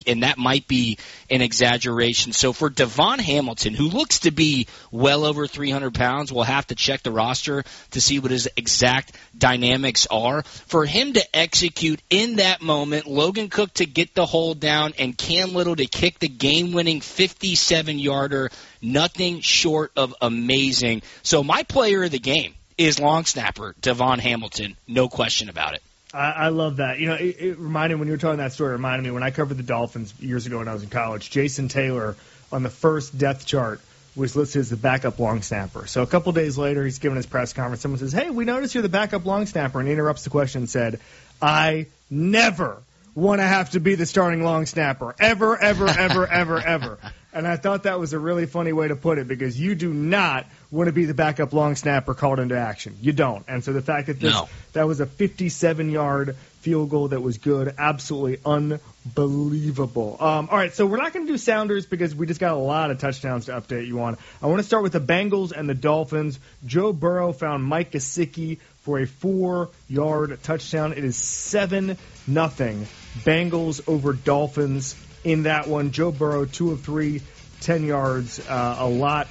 and that might be an exaggeration. So for Devon Hamilton, who looks to be well over 300 pounds, we'll have to check the roster to see what his exact dynamics are. For him to execute in that moment, Logan Cook to get the hold down, and Cam Little to kick the game-winning 57-yarder, nothing short of amazing. So my player of the game is long snapper Devon Hamilton, no question about it. I love that. It reminded me, when you were telling that story, it reminded me when I covered the Dolphins years ago when I was in college, Jason Taylor on the first depth chart was listed as the backup long snapper. So a couple days later, he's giving his press conference. Someone says, "Hey, we noticed you're the backup long snapper," and he interrupts the question and said, "I never want to have to be the starting long snapper. Ever, ever, ever, ever, ever." And I thought that was a really funny way to put it, because you do not want to be the backup long snapper called into action. You don't. And so the fact that that was a 57-yard field goal that was good, absolutely unbelievable. All right, so we're not going to do Sounders because we just got a lot of touchdowns to update you on. I want to start with the Bengals and the Dolphins. Joe Burrow found Mike Gesicki for a 4-yard touchdown. It is 7-0 Bengals over Dolphins in that one. Joe Burrow, 2 of 3, 10 yards. A lot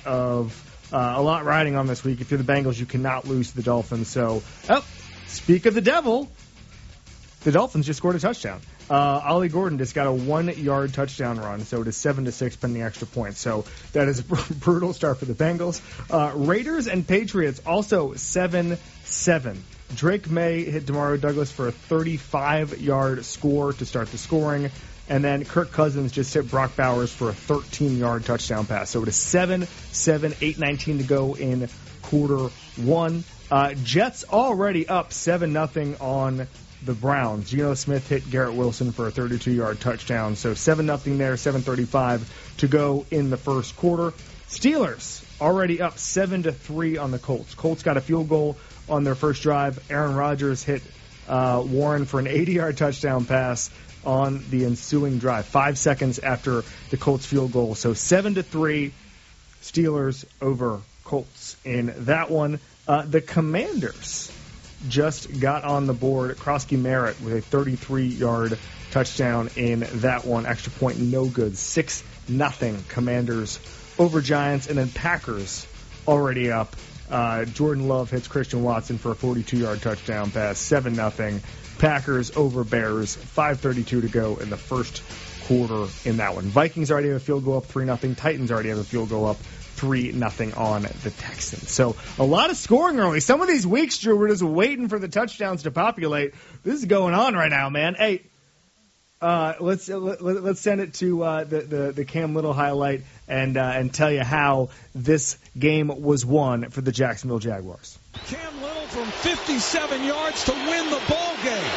riding on this week. If you're the Bengals, you cannot lose to the Dolphins. So, speak of the devil, the Dolphins just scored a touchdown. Ollie Gordon just got a 1-yard touchdown run, so it is 7-6 pending extra points. So that is a brutal start for the Bengals. Raiders and Patriots also 7-7. Drake May hit Demario Douglas for a 35-yard score to start the scoring. And then Kirk Cousins just hit Brock Bowers for a 13-yard touchdown pass. So it is 7-7, 8:19 to go in quarter one. Jets already up 7-0 on the Browns. Geno Smith hit Garrett Wilson for a 32-yard touchdown. So 7-0 there, 7:35 to go in the first quarter. Steelers already up 7-3 on the Colts. Colts got a field goal on their first drive. Aaron Rodgers hit Warren for an 80-yard touchdown pass on the ensuing drive, 5 seconds after the Colts field goal. So 7-3 Steelers over Colts in that one. The Commanders just got on the board. Krosky Merritt with a 33-yard touchdown in that one. Extra point, no good. 6-0 Commanders over Giants. And then Packers already up. Jordan Love hits Christian Watson for a 42-yard touchdown pass. 7-0 Packers over Bears. 5:32 to go in the first quarter in that one. Vikings already have a field goal up 3-0. Titans already have a field goal up 3-0 on the Texans. So a lot of scoring early. Some of these weeks, Drew, we're just waiting for the touchdowns to populate. This is going on right now, man. Hey, let's send it to the Cam Little highlight and tell you how this game was won for the Jacksonville Jaguars. Cam Little from 57 yards to win the ball game.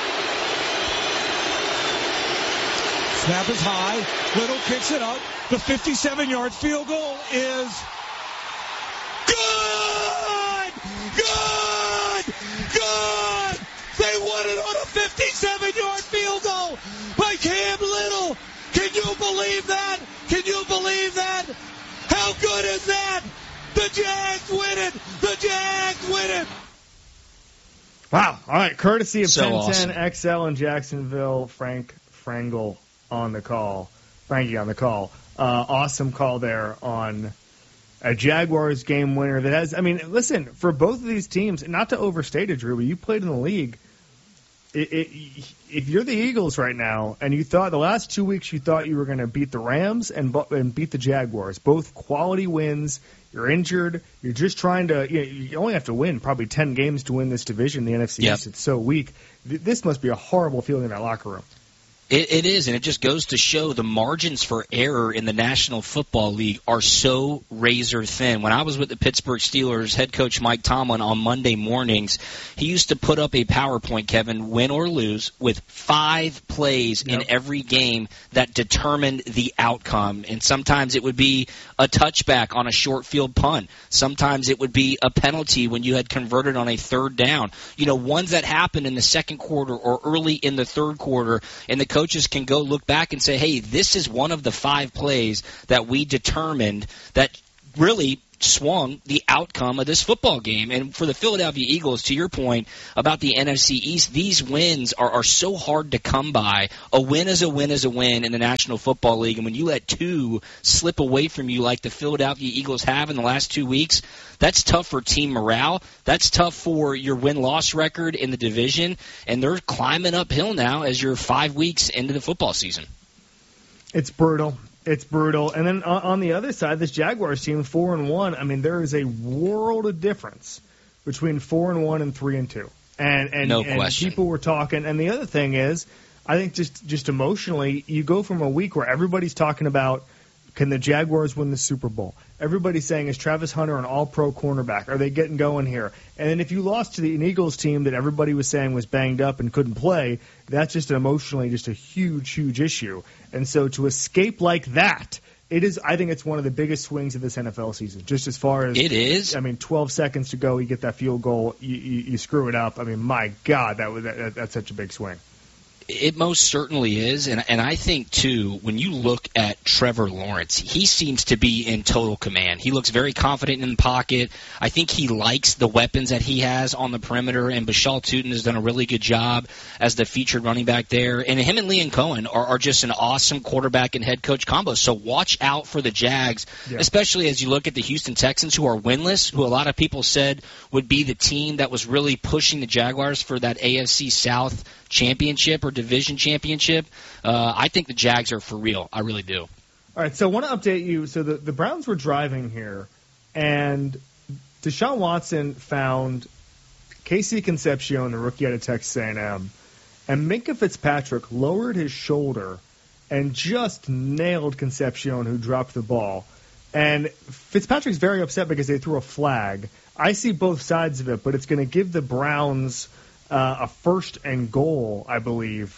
Snap is high. Little kicks it up. The 57-yard field goal is good! Good! Good! They won it on a 57-yard field goal by Cam Little. Can you believe that? Can you believe that? How good is that? The Jags win it! The Jags win it! Wow. All right. Courtesy of So 1010 awesome. XL in Jacksonville, Frank Frangle on the call. Frankie on the call. Awesome call there on a Jaguars game winner that has, I mean, listen, for both of these teams, not to overstate it, Drew, but you played in the league. If you're the Eagles right now and you thought the last 2 weeks you thought you were going to beat the Rams and beat the Jaguars, both quality wins, you're injured, you're just trying to, you only have to win probably 10 games to win this division, the NFC East. It's so weak. This must be a horrible feeling in that locker room. It is, and it just goes to show the margins for error in the National Football League are so razor thin. When I was with the Pittsburgh Steelers, head coach Mike Tomlin on Monday mornings, he used to put up a PowerPoint, Kevin, win or lose, with 5 plays in every game that determined the outcome. And sometimes it would be a touchback on a short field punt. Sometimes it would be a penalty when you had converted on a third down. Ones that happened in the second quarter or early in the third quarter, and the coaches can go look back and say, hey, this is one of the 5 plays that we determined that really swung the outcome of this football game. And for the Philadelphia Eagles, to your point about the NFC East, these wins are so hard to come by. A win is a win is a win in the National Football League, and when you let two slip away from you like the Philadelphia Eagles have in the last 2 weeks, that's tough for team morale. That's tough for your win-loss record in the division, and they're climbing uphill now as you're 5 weeks into the football season. It's brutal. It's brutal. And then on the other side, this Jaguars team, 4-1. I mean, there is a world of difference between 4-1 and 3-2. And no question. People were talking. And the other thing is, I think just emotionally, you go from a week where everybody's talking about, can the Jaguars win the Super Bowl? Everybody's saying, is Travis Hunter an all-pro cornerback? Are they getting going here? And then if you lost to an Eagles team that everybody was saying was banged up and couldn't play, that's just emotionally just a huge, huge issue. And so to escape like that, I think it's one of the biggest swings of this NFL season. Just as far as it is. I mean, 12 seconds to go, you get that field goal, you screw it up. I mean, my God, that's such a big swing. It most certainly is, and I think, too, when you look at Trevor Lawrence, he seems to be in total command. He looks very confident in the pocket. I think he likes the weapons that he has on the perimeter, and Bashal Tutin has done a really good job as the featured running back there. And him and Liam Cohen are just an awesome quarterback and head coach combo. So watch out for the Jags, especially as you look at the Houston Texans, who are winless, who a lot of people said would be the team that was really pushing the Jaguars for that AFC South championship or division championship. I think the Jags are for real. I really do. All right, so I want to update you. So the Browns were driving here, and Deshaun Watson found Casey Concepcion, the rookie out of Texas A&M, and Minkah Fitzpatrick lowered his shoulder and just nailed Concepcion, who dropped the ball. And Fitzpatrick's very upset because they threw a flag. I see both sides of it, but it's going to give the Browns a 1st and goal, I believe.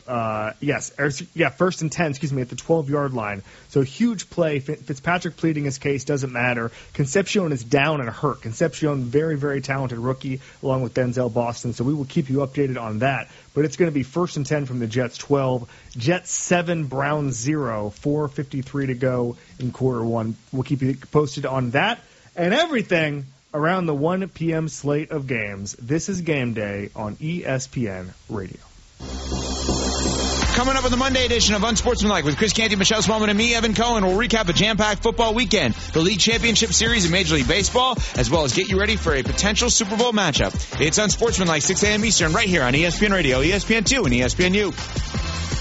First and 10, at the 12-yard line. So huge play. Fitzpatrick pleading his case, doesn't matter. Concepcion is down and hurt. Concepcion, very, very talented rookie, along with Denzel Boston. So we will keep you updated on that. But it's going to be 1st and 10 from the Jets 12. Jets 7, Browns 0. 4:53 to go in quarter one. We'll keep you posted on that and everything around the 1 p.m. slate of games. This is Game Day on ESPN Radio. Coming up on the Monday edition of Unsportsmanlike with Chris Canty, Michelle Smallman, and me, Evan Cohen, we'll recap a jam-packed football weekend, the League Championship Series in Major League Baseball, as well as get you ready for a potential Super Bowl matchup. It's Unsportsmanlike, 6 a.m. Eastern, right here on ESPN Radio, ESPN2, and ESPNU.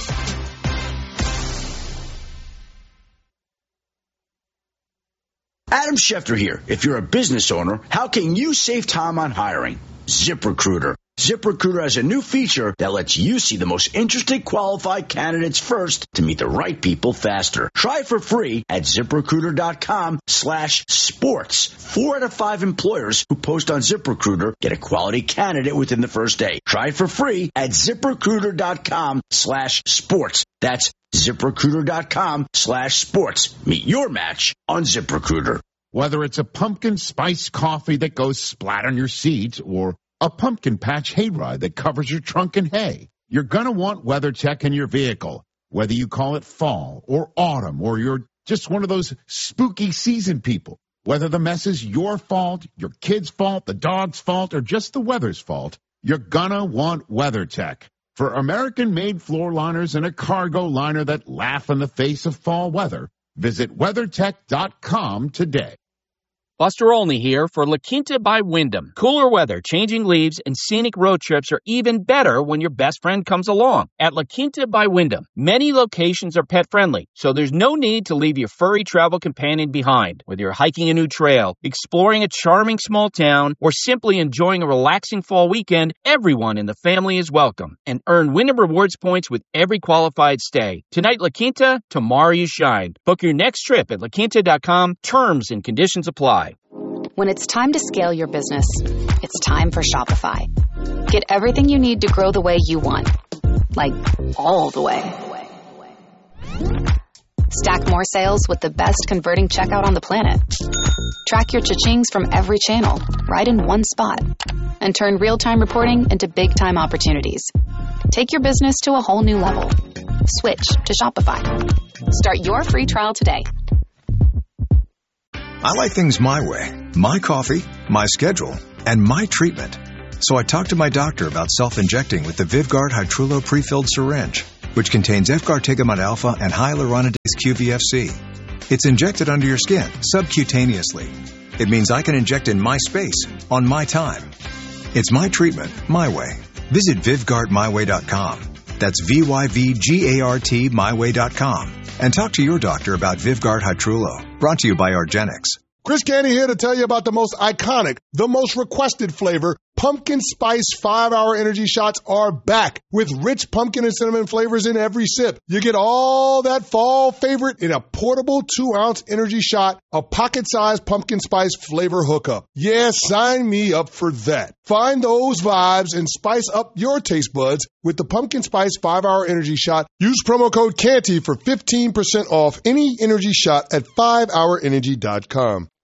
Adam Schefter here. If you're a business owner, how can you save time on hiring? ZipRecruiter. ZipRecruiter has a new feature that lets you see the most interesting qualified candidates first to meet the right people faster. Try it for free at ZipRecruiter.com/sports. 4 out of 5 employers who post on ZipRecruiter get a quality candidate within the first day. Try it for free at ZipRecruiter.com/sports. That's ZipRecruiter.com/sports. Meet your match on ZipRecruiter. Whether it's a pumpkin spice coffee that goes splat on your seat or a pumpkin patch hayride that covers your trunk in hay, you're going to want WeatherTech in your vehicle. Whether you call it fall or autumn or you're just one of those spooky season people, whether the mess is your fault, your kid's fault, the dog's fault, or just the weather's fault, you're going to want WeatherTech. For American-made floor liners and a cargo liner that laugh in the face of fall weather, visit WeatherTech.com today. Buster Olney here for La Quinta by Wyndham. Cooler weather, changing leaves, and scenic road trips are even better when your best friend comes along. At La Quinta by Wyndham, many locations are pet-friendly, so there's no need to leave your furry travel companion behind. Whether you're hiking a new trail, exploring a charming small town, or simply enjoying a relaxing fall weekend, everyone in the family is welcome. And earn Wyndham Rewards points with every qualified stay. Tonight, La Quinta, tomorrow you shine. Book your next trip at LaQuinta.com. Terms and conditions apply. When it's time to scale your business, it's time for Shopify. Get everything you need to grow the way you want. Like, all the way. Stack more sales with the best converting checkout on the planet. Track your cha-chings from every channel, right in one spot. And turn real-time reporting into big-time opportunities. Take your business to a whole new level. Switch to Shopify. Start your free trial today. I like things my way, my coffee, my schedule, and my treatment. So I talked to my doctor about self-injecting with the Vyvgart Hytrulo prefilled syringe, which contains Efgartigimod alpha and hyaluronidase QVFC. It's injected under your skin, subcutaneously. It means I can inject in my space, on my time. It's my treatment, my way. Visit VyvgartMyWay.com. That's VYVGART myway.com. And talk to your doctor about Vyvgart Hytrulo. Brought to you by argenx. Chris Candy here to tell you about the most iconic, the most requested flavor. Pumpkin Spice 5-Hour Energy Shots are back with rich pumpkin and cinnamon flavors in every sip. You get all that fall favorite in a portable 2-ounce energy shot, a pocket-sized pumpkin spice flavor hookup. Yeah, sign me up for that. Find those vibes and spice up your taste buds with the Pumpkin Spice 5-Hour Energy Shot. Use promo code CANTY for 15% off any energy shot at 5hourenergy.com.